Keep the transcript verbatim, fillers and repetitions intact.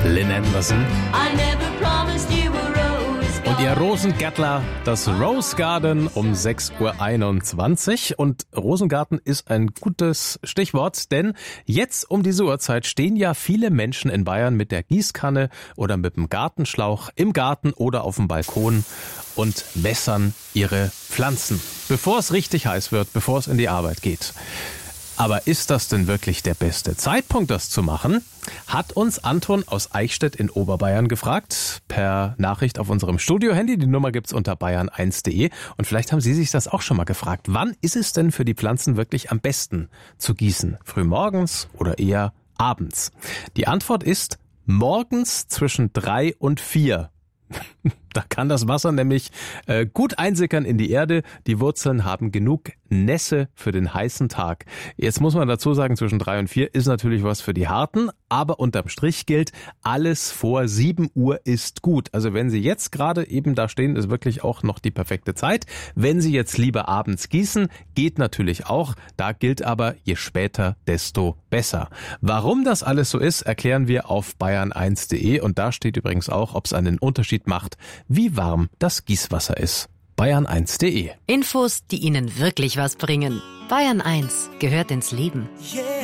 Lynn Anderson I never promised you a rose und ihr Rosengärtler, das Rose Garden um sechs Uhr einundzwanzig. Und Rosengarten ist ein gutes Stichwort, denn jetzt um diese Uhrzeit stehen ja viele Menschen in Bayern mit der Gießkanne oder mit dem Gartenschlauch im Garten oder auf dem Balkon und wässern ihre Pflanzen, bevor es richtig heiß wird, bevor es in die Arbeit geht. Aber ist das denn wirklich der beste Zeitpunkt, das zu machen? Hat uns Anton aus Eichstätt in Oberbayern gefragt, per Nachricht auf unserem Studio-Handy. Die Nummer gibt's unter bayern eins punkt de. Und vielleicht haben Sie sich das auch schon mal gefragt. Wann ist es denn für die Pflanzen wirklich am besten zu gießen? Frühmorgens oder eher abends? Die Antwort ist morgens zwischen drei und vier. Da kann das Wasser nämlich äh, gut einsickern in die Erde. Die Wurzeln haben genug Nässe für den heißen Tag. Jetzt muss man dazu sagen, zwischen drei und vier ist natürlich was für die Harten, aber unterm Strich gilt, alles vor sieben Uhr ist gut. Also wenn Sie jetzt gerade eben da stehen, ist wirklich auch noch die perfekte Zeit. Wenn Sie jetzt lieber abends gießen, geht natürlich auch. Da gilt aber, je später, desto besser. Warum das alles so ist, erklären wir auf bayern eins punkt de. Und da steht übrigens auch, ob es einen Unterschied macht, wie warm das Gießwasser ist. bayern eins punkt de. Infos, die Ihnen wirklich was bringen. Bayern eins gehört ins Leben. Yeah.